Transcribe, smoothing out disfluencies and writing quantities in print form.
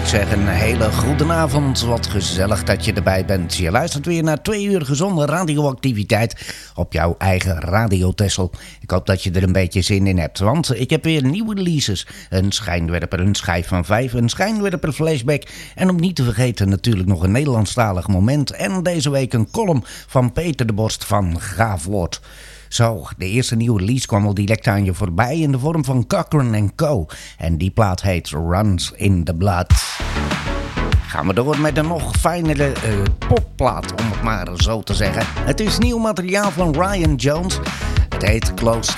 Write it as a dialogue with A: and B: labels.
A: zeg een hele goede avond. Wat gezellig dat je erbij bent. Je luistert weer naar 2 uur gezonde radioactiviteit op jouw eigen Radio Texel. Ik hoop dat je er een beetje zin in hebt, want ik heb weer nieuwe releases. Een schijnwerper, een schijf van 5, een schijnwerper flashback en om niet te vergeten natuurlijk nog een Nederlandstalig moment. En deze week een column van Peter de Borst van Gaafwoord. Zo, de eerste nieuwe release kwam al direct aan je voorbij in de vorm van Cochran & Co. En die plaat heet Runs in the Blood. Gaan we door met een nog fijnere popplaat, om het maar zo te zeggen. Het is nieuw materiaal van Ryan Jones. Het heet Close